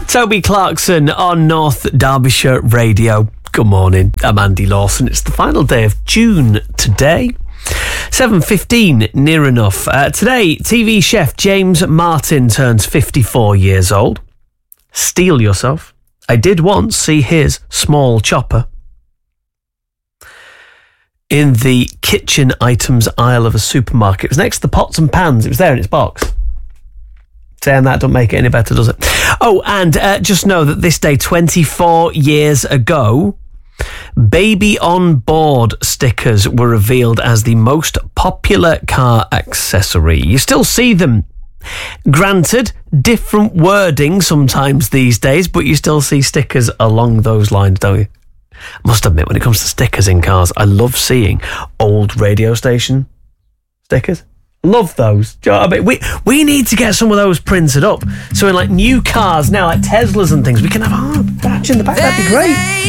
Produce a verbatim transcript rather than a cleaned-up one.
Toby Clarkson on North Derbyshire Radio. Good morning, I'm Andy Lawson. It's the final day of June today. seven fifteen, near enough. Uh, today, T V chef James Martin turns fifty-four years old. Steel yourself. I did once see his small chopper. In the kitchen items aisle of a supermarket. It was next to the pots and pans. It was there in its box. Saying that don't make it any better, does it? Oh, and uh, just know that this day, twenty-four years ago, Baby on Board stickers were revealed as the most popular car accessory. You still see them. Granted, different wording sometimes these days, but you still see stickers along those lines, don't you? I must admit, when it comes to stickers in cars, I love seeing old radio station stickers. Love those. Do you know what I mean? We, we need to get some of those printed up. So in like new cars now, like Teslas and things, we can have our badge in the back. That'd be great.